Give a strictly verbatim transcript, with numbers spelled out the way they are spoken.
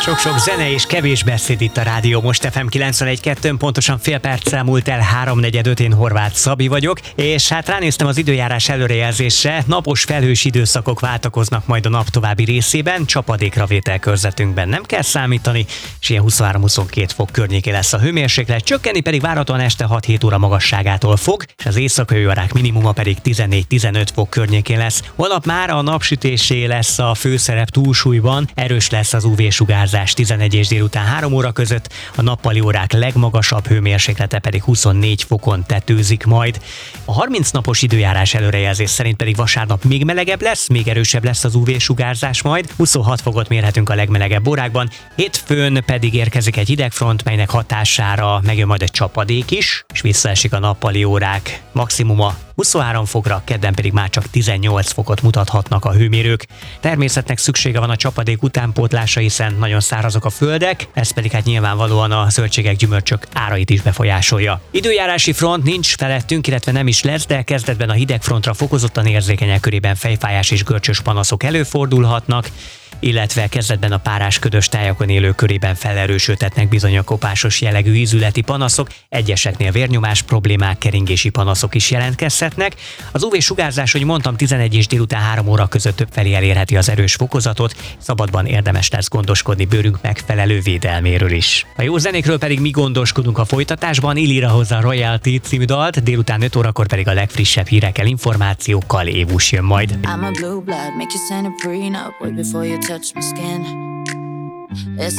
Sok-sok zene és kevés beszéd itt a rádió Most ef em kilencvenegy kettőn, pontosan fél perccel múlt el háromnegyed én Horváth Szabi vagyok, és hát ránéztem az időjárás előrejelzésre, napos felhős időszakok váltakoznak majd a nap további részében, csapadékra vételkörzetünkben nem kell számítani, és ilyen huszonhárom-huszonkettő fok környéké lesz a hőmérséklet, csökkenni pedig várhatóan este hat-hét óra magasságától fog, és az éjszakai órák minimuma pedig tizennégy-tizenöt fok környékén lesz. Holnap már a napsütésé lesz a főszerep túlsúlyban, erős lesz az ú vé-sugárzás tizenegy és délután három óra között, a nappali órák legmagasabb hőmérséklete pedig huszonnégy fokon tetőzik majd. A harminc napos időjárás előrejelzés szerint pedig vasárnap még melegebb lesz, még erősebb lesz az ú vé-sugárzás majd, huszonhat fokot mérhetünk a legmelegebb órákban, hétfőn pedig érkezik egy hidegfront, melynek hatására megjön majd egy csapadék is, és visszaesik a nappali órák maximuma huszonhárom fokra, kedden pedig már csak tizennyolc fokot mutathatnak a hőmérők. Természetnek szüksége van a csapadék utánpótlásra, hiszen nagyon szárazok a földek, ez pedig hát nyilvánvalóan a zöldségek, gyümölcsök árait is befolyásolja. Időjárási front nincs felettünk, illetve nem is lesz, de kezdetben a hidegfrontra fokozottan érzékenyek körében fejfájás és görcsös panaszok előfordulhatnak, illetve kezdetben a párás ködös tájakon élő körében felerősödhetnek bizony a kopásos jellegű ízületi panaszok, egyeseknél vérnyomás problémák, keringési panaszok is jelentkezhetnek. Az ú vé-sugárzás, hogy mondtam, tizenegy és délután három óra között többfelé elérheti az erős fokozatot, szabadban érdemes lesz gondoskodni bőrünk megfelelő védelméről is. A jó zenékről pedig mi gondoskodunk a folytatásban, Illira hozza a Royalty című dalt, délután öt órakor pedig a legfrissebb hírekkel, információkkal Évus jön majd. I'm a blue blood, make you sign a prenup way before you touch my skin. It's